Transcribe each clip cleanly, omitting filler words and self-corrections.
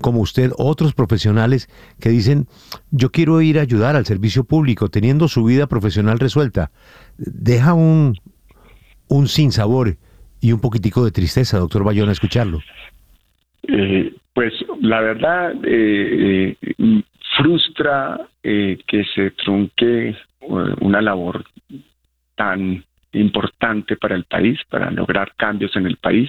como usted, otros profesionales que dicen, yo quiero ir a ayudar al servicio público, teniendo su vida profesional resuelta. Deja un sinsabor y un poquitico de tristeza, doctor Bayona, escucharlo. Pues la verdad, frustra que se trunque una labor tan importante para el país, para lograr cambios en el país.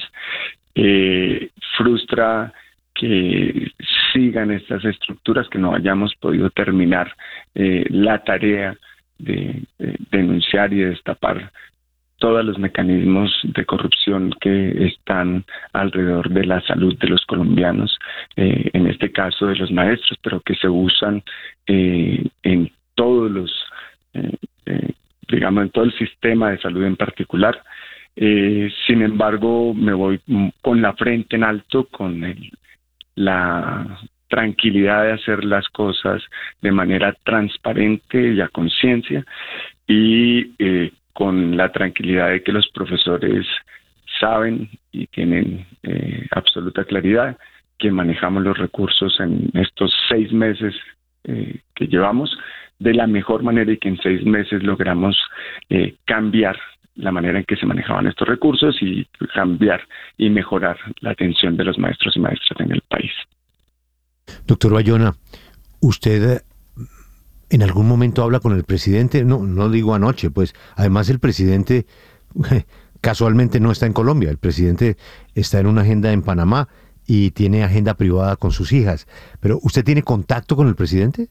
Frustra que sigan estas estructuras, que no hayamos podido terminar la tarea de denunciar y de destapar todos los mecanismos de corrupción que están alrededor de la salud de los colombianos, en este caso de los maestros, pero que se usan en todos los, digamos, en todo el sistema de salud en particular. Sin embargo, me voy con la frente en alto, con la tranquilidad de hacer las cosas de manera transparente y a conciencia, y con la tranquilidad de que los profesores saben y tienen absoluta claridad que manejamos los recursos en estos 6 meses que llevamos de la mejor manera, y que en 6 meses logramos cambiar la manera en que se manejaban estos recursos y cambiar y mejorar la atención de los maestros y maestras en el país. Doctor Bayona, ¿usted en algún momento habla con el presidente? No digo anoche, pues además el presidente casualmente no está en Colombia, el presidente está en una agenda en Panamá y tiene agenda privada con sus hijas. Pero ¿usted tiene contacto con el presidente?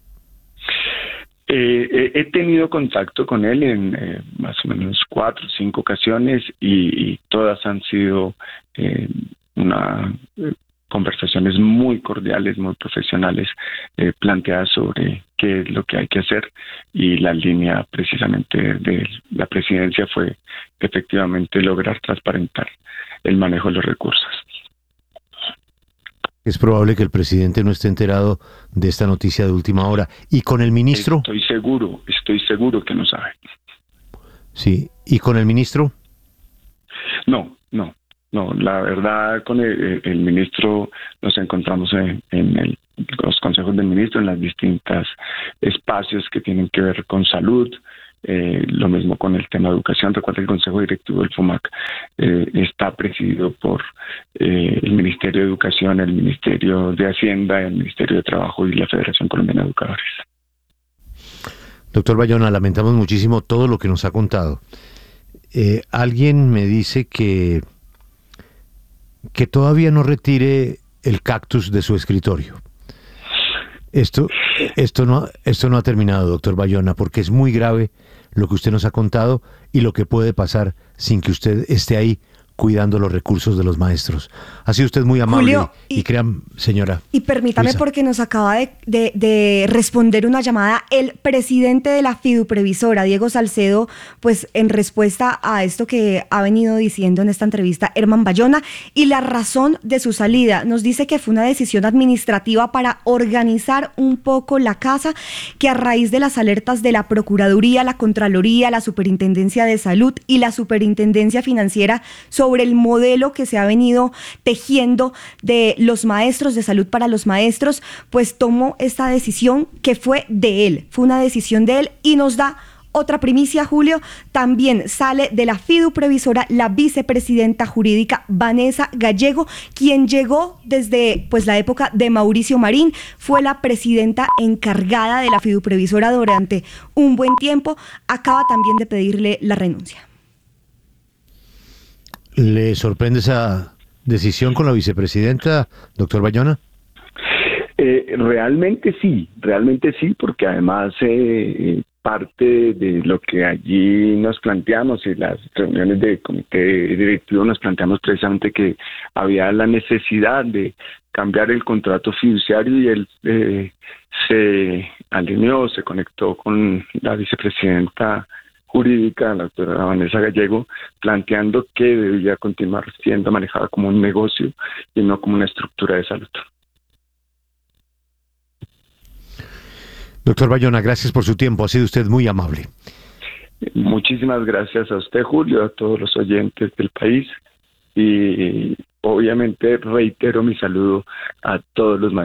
He tenido contacto con él en más o menos 4 o 5 ocasiones y todas han sido conversaciones muy cordiales, muy profesionales, planteadas sobre qué es lo que hay que hacer, y la línea precisamente de la presidencia fue efectivamente lograr transparentar el manejo de los recursos. Es probable que el presidente no esté enterado de esta noticia de última hora. ¿Y con el ministro? Estoy seguro que no sabe. Sí, ¿y con el ministro? No, la verdad, con el ministro nos encontramos en los consejos del ministro, en los distintos espacios que tienen que ver con salud. Lo mismo con el tema de educación. Recuerda que el Consejo Directivo del FOMAC está presidido por el Ministerio de Educación, el Ministerio de Hacienda, el Ministerio de Trabajo y la Federación Colombiana de Educadores. Doctor Bayona, lamentamos muchísimo todo lo que nos ha contado. Alguien me dice que todavía no retire el cactus de su escritorio. Esto no ha terminado, doctor Bayona, porque es muy grave lo que usted nos ha contado y lo que puede pasar sin que usted esté ahí cuidando los recursos de los maestros. Ha sido usted muy amable. Julio, y crean, señora. Y permítame, Luisa, porque nos acaba de responder una llamada el presidente de la Fiduprevisora, Diego Salcedo, pues en respuesta a esto que ha venido diciendo en esta entrevista Herman Bayona, y la razón de su salida. Nos dice que fue una decisión administrativa para organizar un poco la casa, que a raíz de las alertas de la Procuraduría, la Contraloría, la Superintendencia de Salud y la Superintendencia Financiera sobre el modelo que se ha venido tejiendo de los maestros, de salud para los maestros, pues tomó esta decisión que fue de él, fue una decisión de él, y nos da otra primicia, Julio. También sale de la Fiduprevisora la vicepresidenta jurídica Vanessa Gallego, quien llegó desde pues la época de Mauricio Marín, fue la presidenta encargada de la Fiduprevisora durante un buen tiempo, acaba también de pedirle la renuncia. ¿Le sorprende esa decisión con la vicepresidenta, doctor Bayona? Realmente sí, porque además parte de lo que allí nos planteamos y las reuniones de comité directivo nos planteamos precisamente que había la necesidad de cambiar el contrato fiduciario, y él se alineó, se conectó con la vicepresidenta jurídica, la doctora Vanessa Gallego, planteando que debía continuar siendo manejada como un negocio y no como una estructura de salud. Doctor Bayona, gracias por su tiempo, ha sido usted muy amable. Muchísimas gracias a usted, Julio, a todos los oyentes del país, y obviamente reitero mi saludo a todos los maestros